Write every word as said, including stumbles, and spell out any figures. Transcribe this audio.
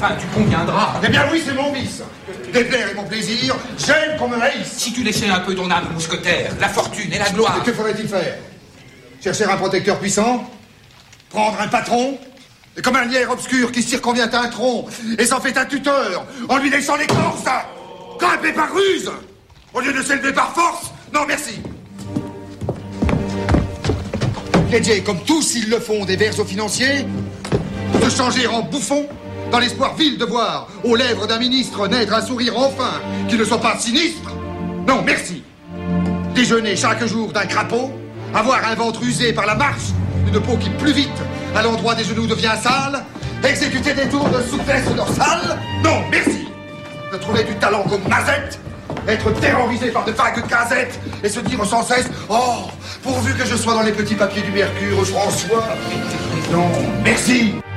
enfin, tu conviendras. Eh bien oui, c'est mon vice. Déplaire est mon plaisir, j'aime qu'on me haïsse. Si tu laissais un peu ton âme mousquetaire, la fortune et la gloire... Et que ferait-il faire? Chercher un protecteur puissant? Prendre un patron? Et comme un lierre obscur qui circonvient un tronc et s'en fait un tuteur en lui laissant l'écorce? Grimper par ruse au lieu de s'élever par force? Non, merci. Dédier, comme tous ils le font, des vers aux financiers, se changer en bouffon dans l'espoir vil de voir aux lèvres d'un ministre naître un sourire enfin qui ne soit pas sinistre? Non, merci. Déjeuner chaque jour d'un crapaud, avoir un ventre usé par la marche, une peau qui plus vite à l'endroit des genoux devient sale, exécuter des tours de souplesse dorsale? Non, merci. De trouver du talent comme Mazette, être terrorisé par de vagues casettes et se dire sans cesse « Oh, pourvu que je sois dans les petits papiers du Mercure, François !» Non, merci.